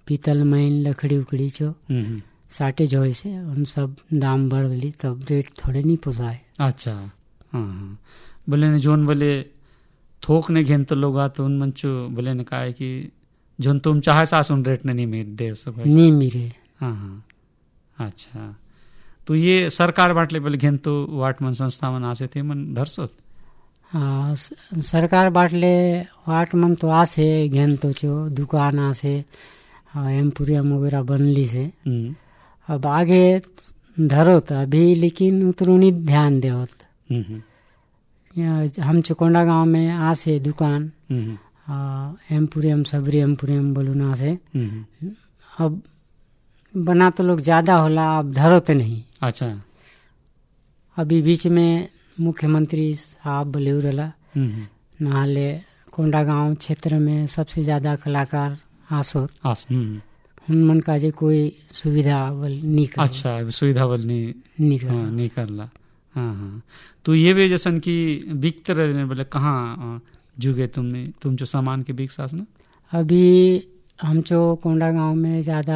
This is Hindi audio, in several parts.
पीतल मैन लकड़ी उकड़ी जो शार्टेज होए से उन सब दाम बढ़ गई, तब रेट थोड़े नहीं पोसाए। अच्छा, हाँ बोले ने जोन बोले थोक ने घेन तो लोग तो उन मंचो बोले ने कहा है कि जोन तुम चाहे सास उन रेट ने नहीं मिल दे सब नहीं मिले। हाँ हाँ, अच्छा। तो ये सरकार बाटले बोले घेन तो वाट मन संस्था मन आसे थे मन धरसोत। हाँ सरकार बाटले वाट मन तो आसे घेन तो चो दुकान आसे एम्पोरियम वगैरह बनली से अब आगे धरोत अभी, लेकिन उतरो नहीं ध्यान देवत। हम चकोंडा गांव में आसे दुकान एम्पोरियम सबरी एम्पोरियम बोलून आसे। अब बना तो लोग ज्यादा होला, अब धरोत नहीं। अच्छा, अभी बीच में मुख्यमंत्री साहब बोले उरला नाले कोंडा गांव क्षेत्र में सबसे ज्यादा कलाकार आसो मन का जे कोई सुविधा बल नहीं कर। अच्छा, सुविधा बल नहीं करला। हाँ हाँ, तो ये भी जैसन की बिकते रहे बोले कहाँ जुगे तुम जो सामान के बिक सास ना? अभी हम जो कोंडा गांव में ज्यादा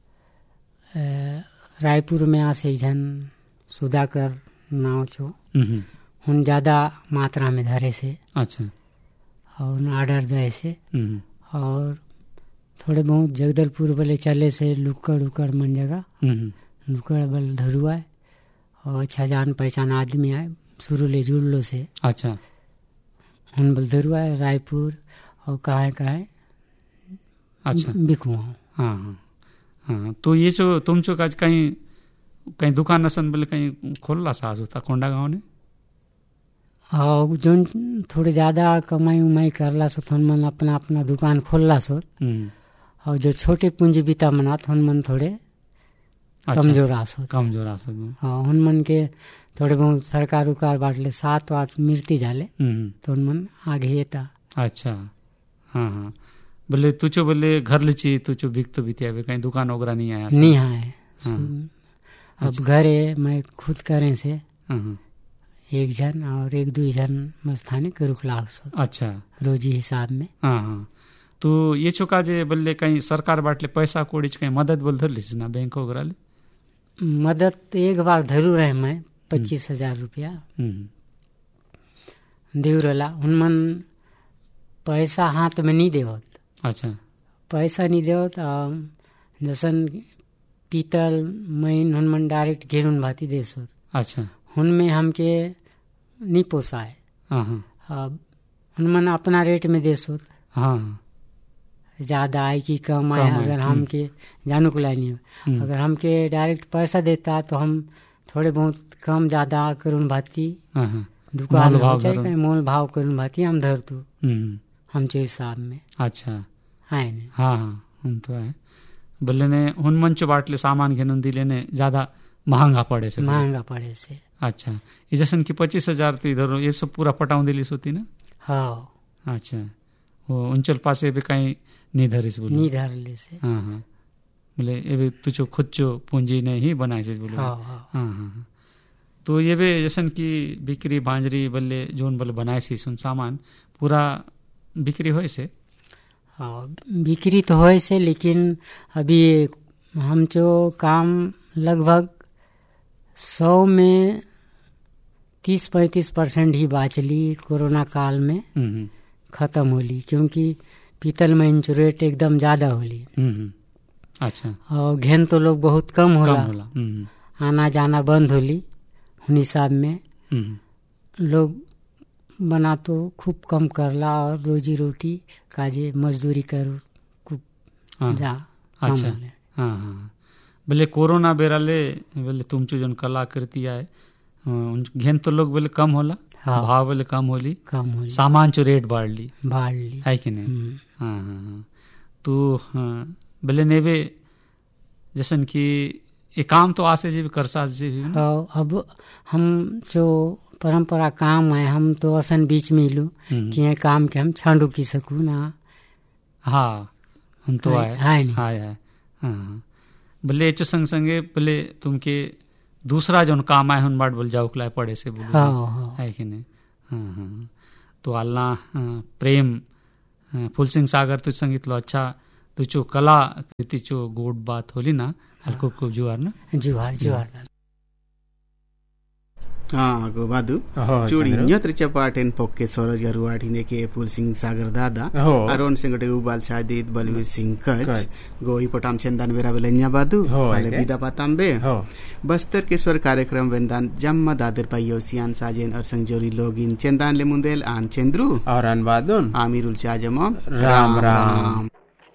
रायपुर में आसे जन सुधाकर नाव चो उन ज्यादा मात्रा में धरे से। अच्छा, और ऑर्डर दे से और थोड़े बहुत जगदलपुर वाले चले से लुक्कड़ उकड़ मन जगह लुक्कड़ बल धरुआ और अच्छा जान पहचान आदमी आए शुरू ले जुड़ लो से। अच्छा, उन बल धरुआ रायपुर और कहाँ अच्छा बिकुआ। हाँ हाँ हाँ, तो ये जो तुम जो आज कहीं दुकान नसन बोले कहीं खोलला सास होता कोंडा गाँव ने? और जो थोड़े ज्यादा कमाई उमाई करला सो थोन मन अपना अपना दुकान खोलला सो। और जो छोटे पूंजी बीता मना थोन मन थोड़े कमजोर आसो। हाँ, उन मन के थोड़े बहुत सरकार उकार बाटले 7-8 मिर्ती जाले तो उन मन आगे येता। अच्छा, हाँ हाँ, बोले तुचो बोले घर लीची तुचो बिक तो बीतिया कहीं दुकान वगैरह नहीं आया? नहीं आए। अब घरे मैं खुद करें से एक जन और एक दो जन मस्थाने करुक लाग सो। अच्छा, रोजी हिसाब में। हाँ हाँ, तो ये चुका जे बोले कहीं सरकार बाटले पैसा कोड़ी कहीं मदद बोल धर लीस ना बैंक वगैरह ले? मदद एक बार धरू रहे मैं 25,000 रुपया देव रला। उन मन पैसा हाथ में नहीं देवत। अच्छा, पैसा नहीं देवत। जैसन पीतल मैन उन मन डायरेक्ट घेरून भाती देसोत। अच्छा, उनमें हमके नहीं पोसाए। अब उन मन अपना रेट में देसोत। हाँ, ज्यादा आए कि कम आए अगर हमके जानू को नहीं हो। अगर हमके डायरेक्ट पैसा देता तो हम थोड़े बहुत कम ज्यादा करून भाती दुकान हो चाहे कहीं मोल भाव करून भाती हम धर तू हम जो हिसाब में। अच्छा, है न? हाँ हाँ, हम तो है बोले ने हुन मंच बाटले सामान घेन दिले ने ज्यादा महंगा पड़े से। अच्छा, ये जैसन की 25,000 तो इधर ये सब पूरा पटाऊ दिली सोती ना? हाँ। अच्छा, वो उनचल पासे भी कहीं नहीं धरिस बोले? नहीं धर ले से। हाँ हाँ, बोले ये भी तुझो खुद जो पूंजी ने ही बनाए से बोले। हाँ हाँ, तो ये भी जैसन की बिक्री बांजरी बल्ले जोन बल्ले बनाए सी सुन सामान पूरा बिक्री होए से? हाँ, बिक्री तो होए से, लेकिन अभी हम जो काम लगभग 100 में 30-35% ही बाचली कोरोना काल में खत्म होली, क्योंकि पीतल में रेट एकदम ज्यादा होली। अच्छा, और घेन तो लोग बहुत कम होला। आना जाना बंद होली। उन हिसाब में लोग बना तो खूब कम करला और रोजी रोटी काजे मजदूरी कर जा। अच्छा, हाँ हाँ, बोले कोरोना बेराले बोले तुम जो कलाकृति आए घेन तो लोग बोले कम होला। हाँ, भाव बोले कम होली सामान चो रेट बढ़ ली है कि नहीं? हाँ हाँ, तो बोले नेबे जैसन की ये काम तो आसे जी कर सा जी। हाँ, अब हम जो परंपरा काम है हम तो असन बीच में लू कि ये काम के हम छांडू की सकू ना। हाँ, हम तो आए हाँ, बोले चो संग संगे बोले तुमके दूसरा जो काम आए उन बाट बोल जाओ खिलाए पड़े से बोले। हाँ, है कि नहीं? हाँ हाँ, तो अल्लाह प्रेम फुल सिंह सागर तुझ संगीत लो अच्छा तो चो कला कृति चो गोड बात होली ना हल्को को जुआर ना जुआर हाँ गो बादू चूड़ी न्यत्र चपाटेन पोके सौरज गरुआठी के पूर सिंह सागर दादा अरुण सिंह उबाल शादीद बलवीर सिंह कच गोई पोटाम चंदन बेरा बेलन्या बादू वाले बिदा पातांबे बस्तर के स्वर कार्यक्रम वेंदान जम्मा दादर पाइयो सियान साजेन और संजोरी लोगिन चंदान ले मुंदेल आन चंद्रू और अन बादुन आमिरुल चाजमो राम राम।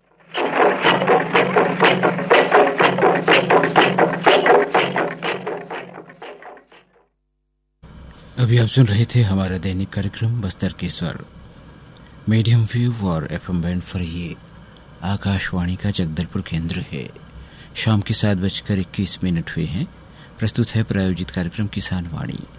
अभी आप सुन रहे थे हमारा दैनिक कार्यक्रम बस्तर के स्वर। मीडियम वेव और एफएम बैंड पर ये आकाशवाणी का जगदलपुर केंद्र है। शाम के 7:21 हुए हैं। प्रस्तुत है प्रायोजित कार्यक्रम किसान वाणी।